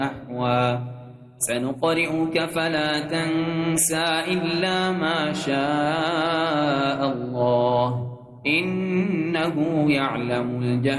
نحوا سنقرئك فلا تنسى إلا ما شاء الله إنه يعلم الجهر